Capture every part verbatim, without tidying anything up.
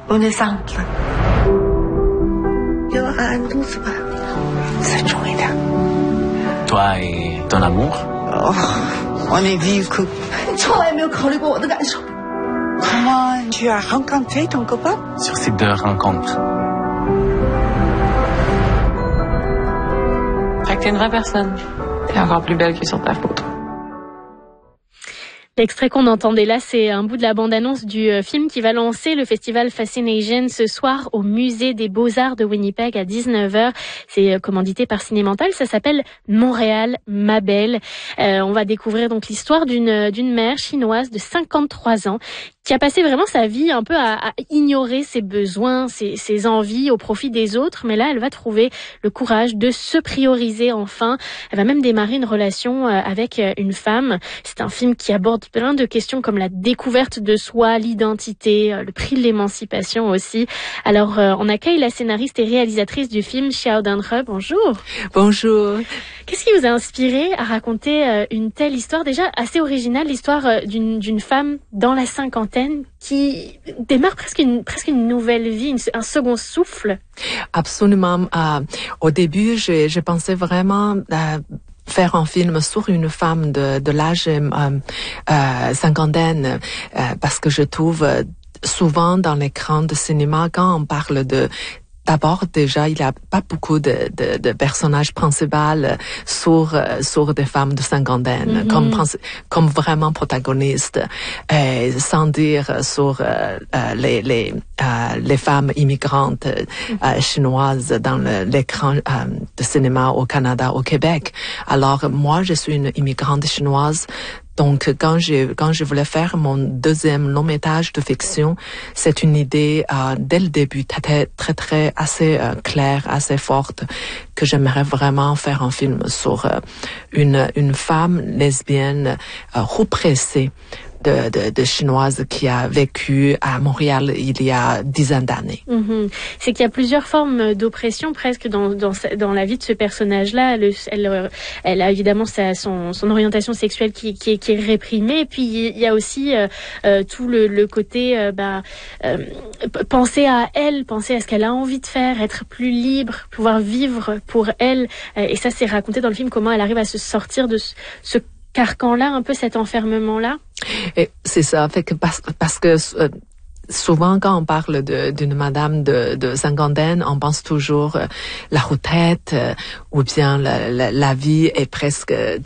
On est simple.要按肚子吧，再重一点。 Toi et ton amour? Oh, on est vieux couple. 你从来没有考虑过我的感受。Comment tu as rencontré ton copain? Sur ces deux rencontres. Fait que t'es une vraie personne. T'es encore plus belle que sur ta photo. L'extrait qu'on entendait là, c'est un bout de la bande-annonce du film qui va lancer le festival Fascination ce soir au Musée des Beaux-Arts de Winnipeg à dix-neuf heures. C'est commandité par Cinémental. Ça s'appelle Montréal, ma belle. Euh, on va découvrir donc l'histoire d'une, d'une mère chinoise de cinquante-trois ans qui a passé vraiment sa vie un peu à, à ignorer ses besoins, ses, ses envies au profit des autres. Mais là, elle va trouver le courage de se prioriser enfin. Elle va même démarrer une relation avec une femme. C'est un film qui aborde plein de questions comme la découverte de soi, l'identité, le prix de l'émancipation aussi. Alors, euh, on accueille la scénariste et réalisatrice du film, Xiao Danhe. Bonjour. Bonjour. Qu'est-ce qui vous a inspiré à raconter euh, une telle histoire, déjà assez originale, l'histoire euh, d'une, d'une femme dans la cinquantaine qui démarre presque une, presque une nouvelle vie, une, un second souffle? Absolument. Euh, au début, je, je pensais vraiment... Euh, faire un film sur une femme de, de l'âge euh, euh, cinquantaine, euh, parce que je trouve euh, souvent dans l'écran de cinéma, quand on parle de D'abord, déjà, il n'y a pas beaucoup de, de, de personnages principaux sur, sur des femmes de cinquantaine, mm-hmm. comme, comme vraiment protagonistes, euh, sans dire sur euh, les, les, euh, les femmes immigrantes euh, chinoises dans le, l'écran euh, de cinéma au Canada, au Québec. Alors, moi, je suis une immigrante chinoise. Donc, quand je, quand je voulais faire mon deuxième long métrage de fiction, c'est une idée, euh, dès le début, très, très, très, assez euh, claire, assez forte, que j'aimerais vraiment faire un film sur euh, une, une femme lesbienne euh, repressée de, de, de chinoise qui a vécu à Montréal il y a dizaines d'années. Mmh. C'est qu'il y a plusieurs formes d'oppression presque dans, dans, dans la vie de ce personnage-là. Elle, elle, elle a évidemment sa, son, son orientation sexuelle qui, qui, est, qui est réprimée. Et puis il y a aussi euh, euh, tout le, le côté euh, bah, euh, penser à elle, penser à ce qu'elle a envie de faire, être plus libre, pouvoir vivre pour elle. Et ça, c'est raconté dans le film comment elle arrive à se sortir de ce, ce carcan-là, un peu cet enfermement-là. Et c'est ça, fait que parce, parce que euh, souvent quand on parle de, d'une madame de, de cinquantaine, on pense toujours euh, la retraite euh, ou bien la, la, la vie est presque euh,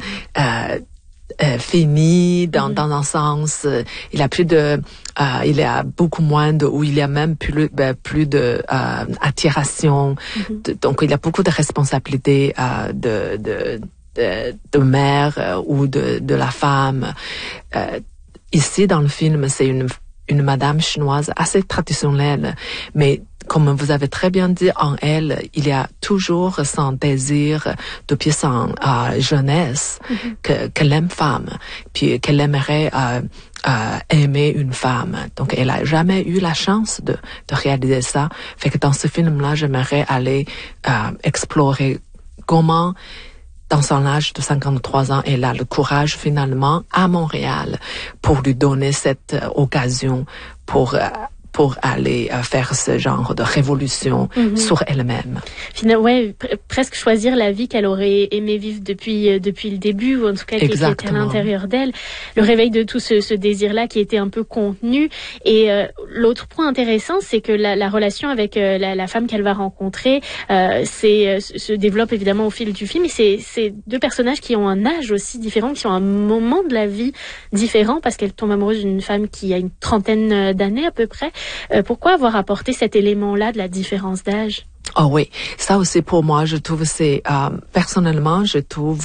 euh, finie dans, mm-hmm. dans un sens. Euh, il y a plus de, euh, il y a beaucoup moins de, ou il y a même plus, ben, plus de euh, attiration. Mm-hmm. De, donc il y a beaucoup de responsabilités euh, de, de De, de mère euh, ou de, de la femme. Euh, ici, dans le film, c'est une, une madame chinoise assez traditionnelle, mais comme vous avez très bien dit, en elle, il y a toujours son désir depuis son euh, jeunesse mm-hmm. que, qu'elle aime femme, puis qu'elle aimerait euh, euh, aimer une femme. Donc, elle a jamais eu la chance de, de réaliser ça. Fait que dans ce film-là, j'aimerais aller euh, explorer comment dans son âge de cinquante-trois ans, elle a le courage finalement à Montréal pour lui donner cette euh, occasion pour euh, pour aller euh, faire ce genre de révolution mm-hmm. sur elle-même. Finalement, ouais, pr- presque choisir la vie qu'elle aurait aimé vivre depuis euh, depuis le début, ou en tout cas qui, qui était à l'intérieur d'elle. Le réveil de tout ce, ce désir-là qui était un peu contenu. Et euh, l'autre point intéressant, c'est que la, la relation avec euh, la, la femme qu'elle va rencontrer, euh, c'est euh, se développe évidemment au fil du film. Et c'est c'est deux personnages qui ont un âge aussi différent, qui ont un moment de la vie différent, parce qu'elle tombe amoureuse d'une femme qui a une trentaine d'années à peu près. Euh, pourquoi avoir apporté cet élément-là de la différence d'âge? Oh oui, ça aussi pour moi, je trouve c'est euh, personnellement, je trouve,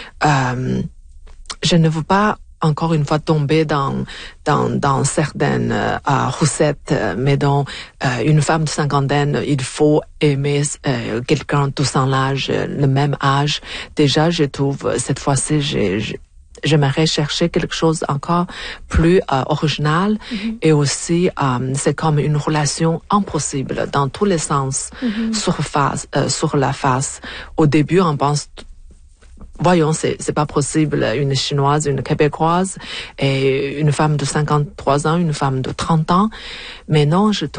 euh, je ne veux pas encore une fois tomber dans dans dans certaines euh, recettes, mais dans euh, une femme de cinquantaine, il faut aimer euh, quelqu'un de son âge, le même âge. Déjà, je trouve cette fois-ci, j'ai, j'ai j'aimerais chercher quelque chose encore plus euh, original mm-hmm. et aussi euh, c'est comme une relation impossible dans tous les sens mm-hmm. sur face, euh, sur la face. Au début, on pense voyons, c'est c'est pas possible, une chinoise, une québécoise et une femme de cinquante-trois ans, une femme de trente ans, mais non, je